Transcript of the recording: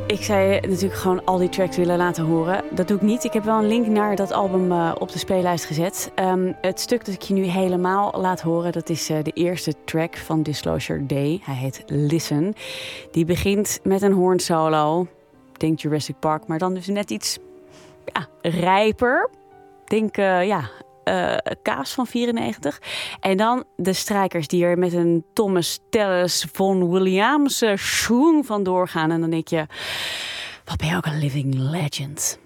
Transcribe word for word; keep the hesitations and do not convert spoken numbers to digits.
Ik zei natuurlijk gewoon al die tracks willen laten horen. Dat doe ik niet. Ik heb wel een link naar dat album uh, op de speellijst gezet. Um, het stuk dat ik je nu helemaal laat horen, dat is uh, de eerste track van Disclosure Day. Hij heet Listen. Die begint met een hoornsolo. Denk Jurassic Park, maar dan dus net iets ja, rijper. Denk, uh, ja... Uh, Kaas van vierennegentig. En dan de strijkers die er met een Thomas Tallis von Williams uh, schoen van doorgaan. En dan denk je, wat ben je ook een living legend.